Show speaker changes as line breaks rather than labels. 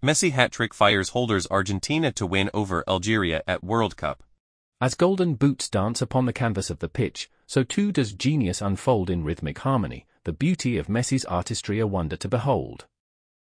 Messi hat-trick fires holders Argentina to win over Algeria at World Cup.
As golden boots dance upon the canvas of the pitch, so too does genius unfold in rhythmic harmony, the beauty of Messi's artistry a wonder to behold.